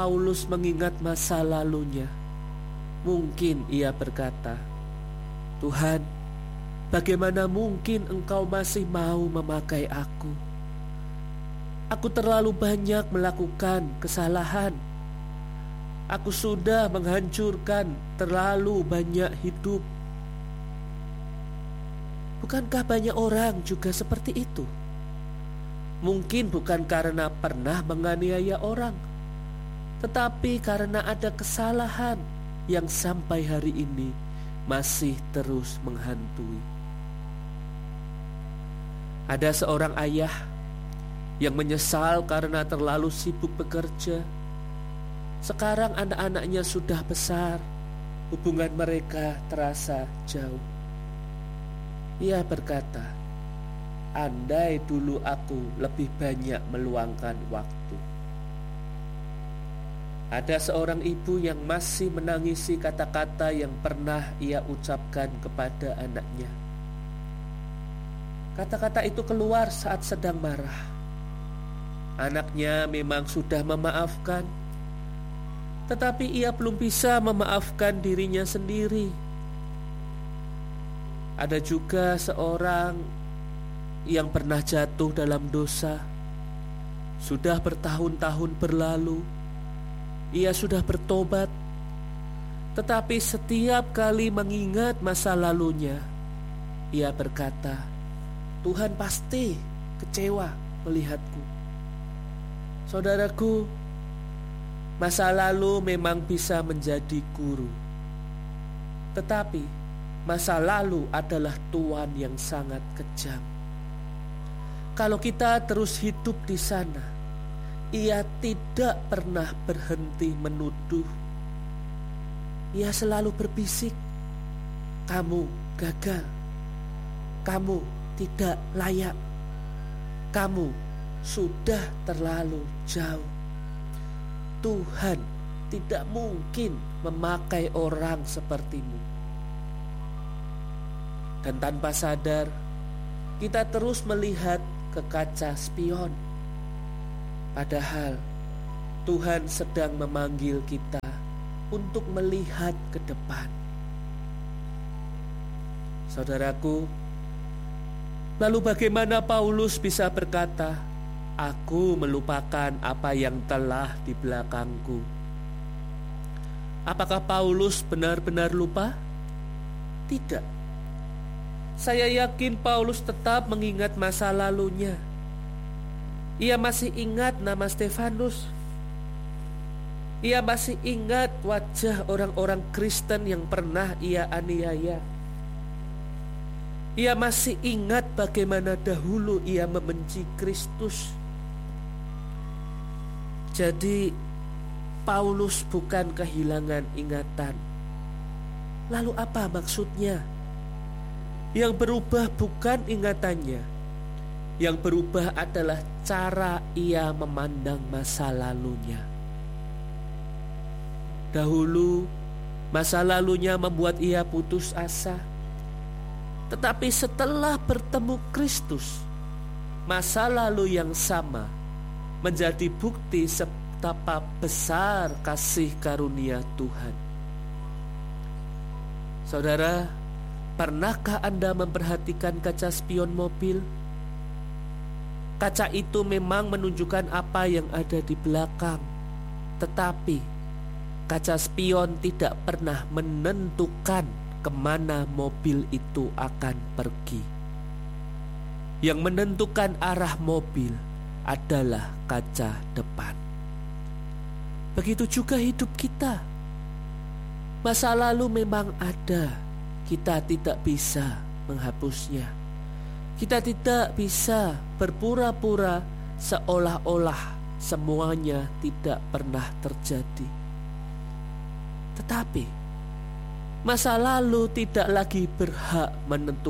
Paulus mengingat masa lalunya, mungkin ia berkata, "Tuhan, bagaimana mungkin Engkau masih mau memakai aku? Aku terlalu banyak melakukan kesalahan. Aku sudah menghancurkan terlalu banyak hidup." Bukankah banyak orang juga seperti itu? Mungkin bukan karena pernah menganiaya orang, tetapi karena ada kesalahan yang sampai hari ini masih terus menghantui. Ada seorang ayah yang menyesal karena terlalu sibuk bekerja. Sekarang anak-anaknya sudah besar, hubungan mereka terasa jauh. Ia berkata, "Andai dulu aku lebih banyak meluangkan waktu." Ada seorang ibu yang masih menangisi kata-kata yang pernah ia ucapkan kepada anaknya. Kata-kata itu keluar saat sedang marah. Anaknya memang sudah memaafkan, tetapi ia belum bisa memaafkan dirinya sendiri. Ada juga seorang yang pernah jatuh dalam dosa. Sudah bertahun-tahun berlalu, ia sudah bertobat, tetapi setiap kali mengingat masa lalunya, ia berkata, "Tuhan pasti kecewa melihatku." Saudaraku, masa lalu memang bisa menjadi guru, tetapi masa lalu adalah tuan yang sangat kejam. Kalau kita terus hidup di sana, ia tidak pernah berhenti menuduh. Ia selalu berbisik, "Kamu gagal, kamu tidak layak, kamu sudah terlalu jauh. Tuhan tidak mungkin memakai orang sepertimu." Dan tanpa sadar, kita terus melihat ke kaca spion. Padahal Tuhan sedang memanggil kita untuk melihat ke depan. Saudaraku, lalu bagaimana Paulus bisa berkata, "Aku melupakan apa yang telah di belakangku"? Apakah Paulus benar-benar lupa? Tidak. Saya yakin Paulus tetap mengingat masa lalunya. Ia masih ingat nama Stefanus. Ia masih ingat wajah orang-orang Kristen yang pernah ia aniaya. Ia masih ingat bagaimana dahulu ia membenci Kristus. Jadi Paulus bukan kehilangan ingatan. Lalu apa maksudnya? Yang berubah bukan ingatannya. Yang berubah adalah cara ia memandang masa lalunya. Dahulu, masa lalunya membuat ia putus asa. Tetapi setelah bertemu Kristus, masa lalu yang sama menjadi bukti betapa besar kasih karunia Tuhan. Saudara, pernahkah Anda memperhatikan kaca spion mobil? Kaca itu memang menunjukkan apa yang ada di belakang, tetapi kaca spion tidak pernah menentukan kemana mobil itu akan pergi. Yang menentukan arah mobil adalah kaca depan. Begitu juga hidup kita. Masa lalu memang ada, kita tidak bisa menghapusnya. Kita tidak bisa berpura-pura seolah-olah semuanya tidak pernah terjadi. Tetapi masa lalu tidak lagi berhak menentukan